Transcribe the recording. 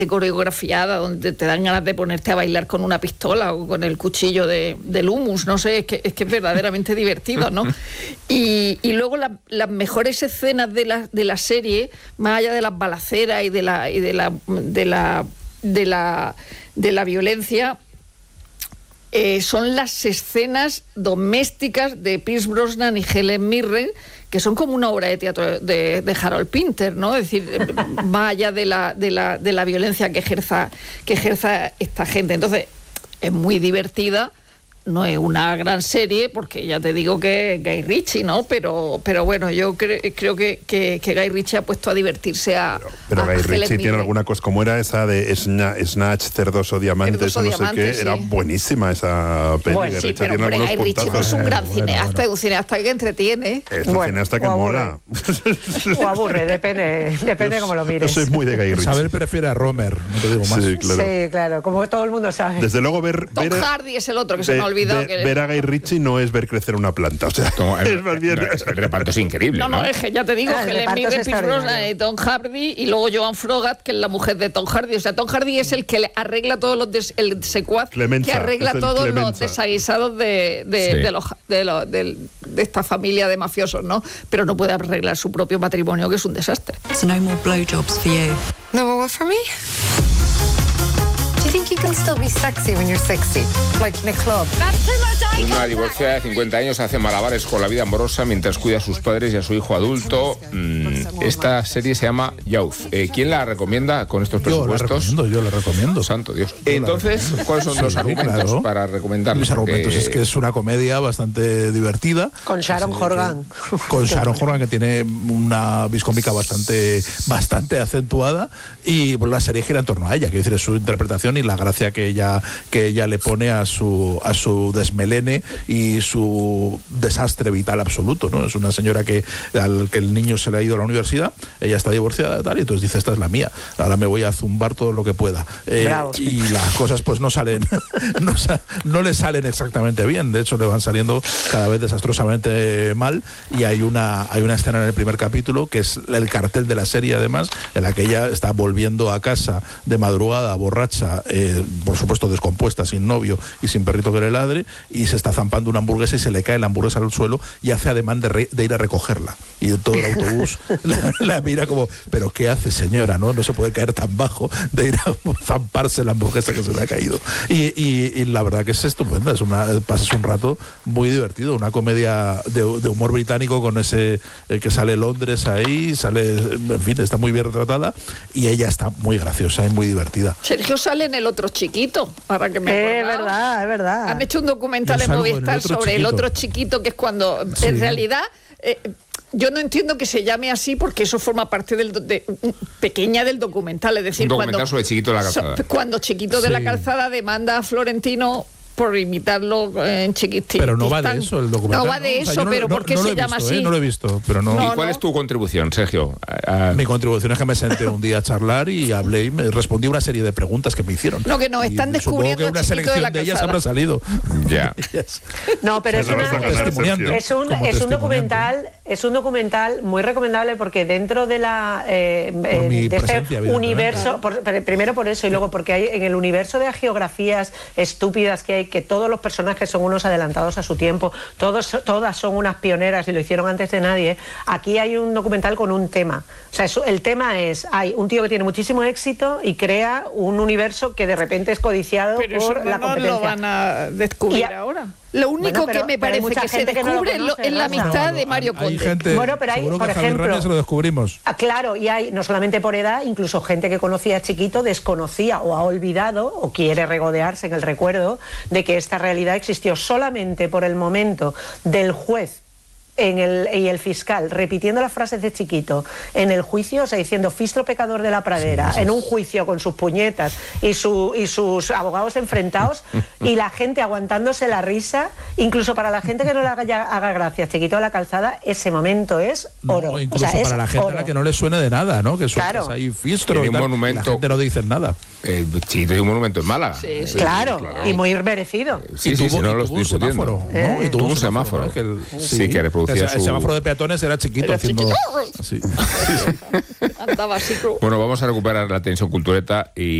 coreografiada, donde te dan ganas de ponerte a bailar con una pistola o con el cuchillo del hummus, no sé, es que es verdaderamente divertido, ¿no? Y luego las mejores escenas de la serie, más allá de las balaceras y de la violencia, son las escenas domésticas de Pierce Brosnan y Helen Mirren, que son como una obra de teatro de Harold Pinter, ¿no? Es decir, más allá de la violencia que ejerza esta gente. Entonces, es muy divertida. No es una gran serie, porque ya te digo que Guy Ritchie, ¿no? Pero bueno, yo creo que Guy Ritchie ha puesto a divertirse Pero Guy Ritchie tiene alguna cosa, como era esa de Snatch, Cerdos o Diamantes, o no sé qué, sí. Era buenísima esa peli. Bueno, sí, pero hombre, Guy Ritchie es un gran cineasta, un cineasta que entretiene. Es un cineasta que mola. O aburre, depende cómo lo mires. Eso es muy de Guy Ritchie. Isabel prefiere a Romer, no te digo más. Sí, claro, como todo el mundo sabe. Desde luego Tom Hardy es el otro que se me ha olvidado. Ver a Guy Ritchie no es ver crecer una planta, o sea, es más bien... el reparto es increíble, ¿no? Es que ya te digo, Helen Mirren, Pierce Brosnan y Tom Hardy, y luego Joan Froggatt, que es la mujer de Tom Hardy. O sea, Tom Hardy es el que le arregla todos los el secuaz Clemenza, que arregla todos Clemenza. los desaguisados de esta familia de mafiosos, ¿no? Pero no puede arreglar su propio matrimonio, que es un desastre. So no more blowjobs for you. No more what for me? Do you think you can still be sexy when you're 60? Like in a club? Una divorciada de 50 años hace malabares con la vida amorosa mientras cuida a sus padres y a su hijo adulto. Esta serie se llama Youth. ¿Quién la recomienda con estos presupuestos? Yo la recomiendo. Santo Dios. Entonces, ¿cuáles son los argumentos para recomendarla? Los argumentos es que es una comedia bastante divertida. Con Sharon Horgan. Con Sharon Horgan, que tiene una vis cómica bastante acentuada, y pues, la serie gira en torno a ella, que decir, es su interpretación y la gracia que ella le pone a su desmelene y su desastre vital absoluto, ¿no? Es una señora que el niño se le ha ido a la universidad, ella está divorciada tal, y entonces dice, esta es la mía, ahora me voy a zumbar todo lo que pueda. Y las cosas pues no salen no le salen exactamente bien, de hecho le van saliendo cada vez desastrosamente mal, y hay una escena en el primer capítulo que es el cartel de la serie, además, en la que ella está volviendo a casa de madrugada borracha, por supuesto descompuesta, sin novio y sin perrito que le ladre, y se está zampando una hamburguesa y se le cae la hamburguesa al suelo y hace ademán de ir a recogerla, y todo el autobús la mira como, pero ¿qué hace, señora? No se puede caer tan bajo de ir a zamparse la hamburguesa que se le ha caído, y la verdad que es estupenda, pasas un rato muy divertido, una comedia de humor británico con ese que sale Londres ahí, en fin, está muy bien retratada, y ella está muy graciosa y muy divertida. Sergio sale en El Otro Chiquito, para que me Es verdad. Han hecho un documental en Movistar sobre El Otro Chiquito, que es cuando, en realidad, yo no entiendo que se llame así, porque eso forma parte pequeña del documental. Es decir, un documental sobre Chiquito de la Calzada. Cuando Chiquito de la Calzada demanda a Florentino por imitarlo en Chiquitín. Pero no va de eso el documental. No va de eso, pero ¿por qué se llama así? No lo he visto, pero no. ¿Y cuál es tu contribución, Sergio? Mi contribución es que me senté un día a charlar y hablé y me respondí una serie de preguntas que me hicieron. No, que nos están descubriendo. Supongo que una selección de ellas habrá salido. Ya. No, pero es un documental muy recomendable, porque dentro de este universo, primero por eso, y luego porque hay en el universo de geografías estúpidas que hay, que todos los personajes son unos adelantados a su tiempo, todas son unas pioneras y lo hicieron antes de nadie. Aquí hay un documental con un tema. O sea, el tema es, hay un tío que tiene muchísimo éxito y crea un universo que de repente es codiciado por la competencia. Pero eso no lo van a descubrir ahora. Lo único que me parece que se descubre es la amistad de Mario Conde. Pero hay, por ejemplo, se lo descubrimos. Claro, y hay, no solamente por edad, incluso gente que conocía a Chiquito desconocía o ha olvidado o quiere regodearse en el recuerdo de que esta realidad existió solamente por el momento del juez y el fiscal repitiendo las frases de Chiquito en el juicio, o sea, diciendo Fistro pecador de la pradera, en un juicio con sus puñetas y sus abogados enfrentados, y la gente aguantándose la risa, incluso para la gente que no le haga gracia Chiquito de la Calzada, ese momento es oro. Incluso para la gente a la que no le suene de nada, ¿no? Que sueltas ahí Fistro y un monumento, la gente no dice nada. Chiquito es un monumento en Málaga. Sí, sí. Claro, y muy merecido. Sí, no lo estoy discutiendo. ¿no? Y tuvo un semáforo. Que reproducía el semáforo de peatones era chiquito. Era haciendo, chiquito. sí. Andaba así. Bueno, vamos a recuperar la tensión cultureta y